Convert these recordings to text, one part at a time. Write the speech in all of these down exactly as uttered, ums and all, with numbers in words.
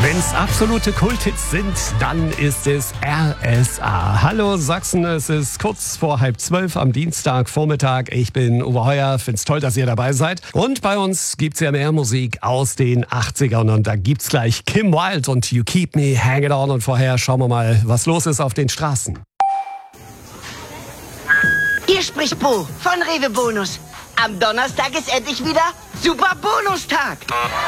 Wenn's absolute Kulthits sind, dann ist es R S A. Hallo Sachsen, es ist kurz vor halb zwölf am Dienstagvormittag. Ich bin Uwe Heuer, find's toll, dass ihr dabei seid. Und bei uns gibt's ja mehr Musik aus den achtzigern und da gibt's gleich Kim Wilde und You Keep Me Hanging On. Und vorher schauen wir mal, was los ist auf den Straßen. Hier spricht Bo von Rewe Bonus. Am Donnerstag ist endlich wieder Super Bonustag.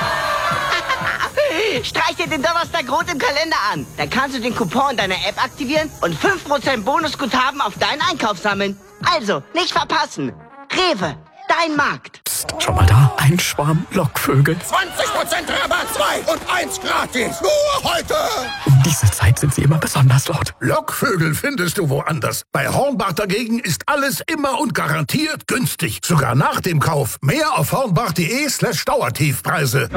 Streich dir den Donnerstag rot im Kalender an. Dann kannst du den Coupon deiner App aktivieren und fünf Prozent Bonusguthaben auf deinen Einkauf sammeln. Also, nicht verpassen. Rewe, dein Markt. Psst, schau mal da, ein Schwarm Lockvögel. zwanzig Prozent Rabatt, zwei und eins gratis. Nur heute. Um diese Zeit sind sie immer besonders laut. Lockvögel findest du woanders. Bei Hornbach dagegen ist alles immer und garantiert günstig. Sogar nach dem Kauf. Mehr auf hornbach.de slash Dauertiefpreise.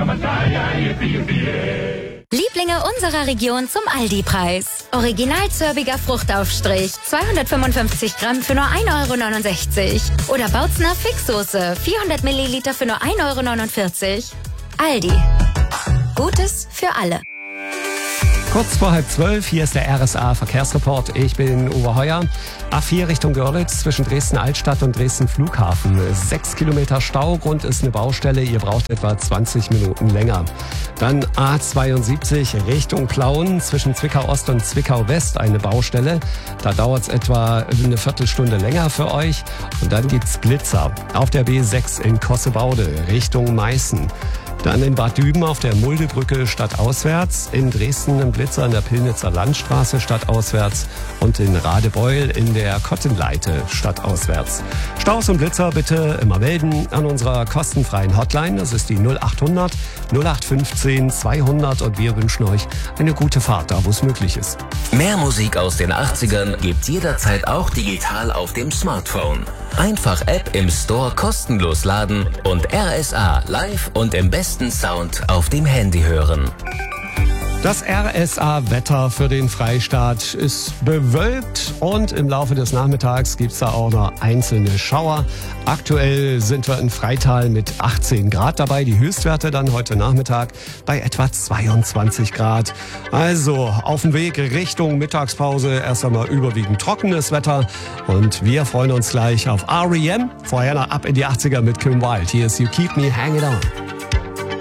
Lieblinge unserer Region zum Aldi-Preis. Original zörbiger Fruchtaufstrich, zweihundertfünfundfünfzig Gramm für nur ein Euro neunundsechzig. Oder Bautzner Fixsoße, vierhundert Milliliter für nur ein Euro neunundvierzig. Aldi. Gutes für alle. Kurz vor halb zwölf, hier ist der R S A Verkehrsreport. Ich bin Uwe Heuer. A vier Richtung Görlitz zwischen Dresden-Altstadt und Dresden-Flughafen. Sechs Kilometer Stau, Grund ist eine Baustelle. Ihr braucht etwa zwanzig Minuten länger. Dann A zweiundsiebzig Richtung Plauen zwischen Zwickau-Ost und Zwickau-West eine Baustelle. Da dauert es etwa eine Viertelstunde länger für euch. Und dann gibt's Blitzer auf der B sechs in Kossebaude Richtung Meißen. Dann in Bad Düben auf der Muldebrücke stadtauswärts, in Dresden im Blitzer an der Pillnitzer Landstraße stadtauswärts und in Radebeul in der Kottenleite stadtauswärts. Staus und Blitzer bitte immer melden an unserer kostenfreien Hotline. Das ist die null achthundert null acht fünfzehn zweihundert und wir wünschen euch eine gute Fahrt, da wo es möglich ist. Mehr Musik aus den achtzigern gibt's jederzeit auch digital auf dem Smartphone. Einfach App im Store kostenlos laden und R S A live und im besten Sound auf dem Handy hören. Das R S A-Wetter für den Freistaat ist bewölkt und im Laufe des Nachmittags gibt's da auch noch einzelne Schauer. Aktuell sind wir in Freital mit achtzehn Grad dabei, die Höchstwerte dann heute Nachmittag bei etwa zweiundzwanzig Grad. Also auf dem Weg Richtung Mittagspause erst einmal überwiegend trockenes Wetter und wir freuen uns gleich auf R E M. Vorher noch ab in die achtziger mit Kim Wilde. Hier ist You Keep Me Hanging On.